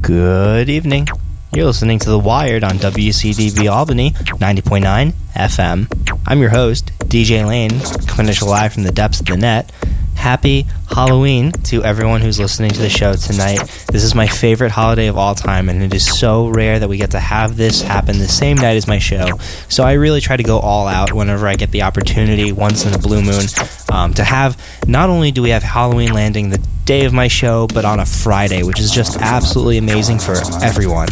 Good evening. You're listening to The Wired on WCDV Albany 90.9 FM. I'm your host, DJ Lane, coming to you live from the depths of the net. Happy Halloween to everyone who's listening to the show tonight. This is my favorite holiday of all time, and it is so rare that we get to have this happen the same night as my show. So I really try to go all out whenever I get the opportunity, once in a blue moon, to have, not only do we have Halloween landing the day of my show, but on a Friday, which is just absolutely amazing for everyone.